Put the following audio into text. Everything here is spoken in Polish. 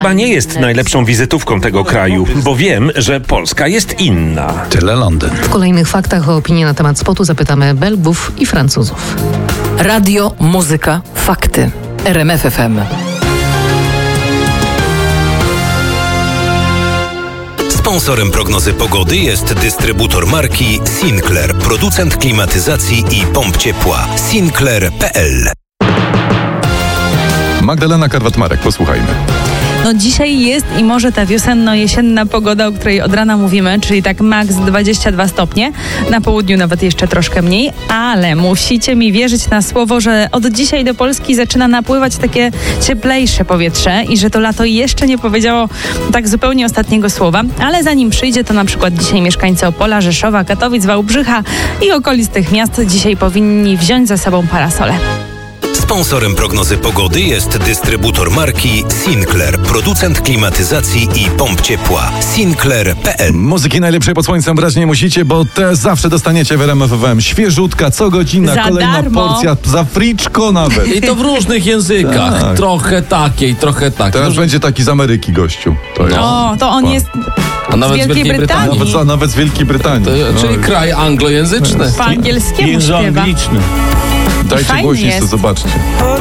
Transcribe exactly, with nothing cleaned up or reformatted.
Chyba nie jest najlepszą wizytówką tego kraju, bo wiem, że Polska jest inna. Tyle Londyn. W kolejnych faktach o opinię na temat spotu zapytamy Belgów i Francuzów. Radio, muzyka, fakty. R M F F M. Sponsorem prognozy pogody jest dystrybutor marki Sinclair, producent klimatyzacji i pomp ciepła. Sinclair kropka p l. Magdalena Karwat-Marek, posłuchajmy. No dzisiaj jest i może ta wiosenno-jesienna pogoda, o której od rana mówimy, czyli tak maks dwadzieścia dwa stopnie, na południu nawet jeszcze troszkę mniej, ale musicie mi wierzyć na słowo, że od dzisiaj do Polski zaczyna napływać takie cieplejsze powietrze i że to lato jeszcze nie powiedziało tak zupełnie ostatniego słowa, ale zanim przyjdzie, to na przykład dzisiaj mieszkańcy Opola, Rzeszowa, Katowic, Wałbrzycha i okolistych miast dzisiaj powinni wziąć ze sobą parasole. Sponsorem prognozy pogody jest dystrybutor marki Sinclair, producent klimatyzacji i pomp ciepła. Sinclair kropka p l. Muzyki najlepszej pod słońcem brać nie musicie, bo te zawsze dostaniecie w R M F F M. Świeżutka, co godzina, Za kolejna darmo. porcja, za friczko nawet. I to w różnych językach. Tak. Trochę takiej, trochę takiej. Teraz będzie taki z Ameryki gościu. To jest. O, to on Pa. jest A nawet z Wielkiej Brytanii. Nawet, a nawet z Wielkiej Brytanii. To, czyli No, kraj anglojęzyczny. Po angielskiemu śpiewa. dajcie fajny głośniej, jest. to zobaczcie.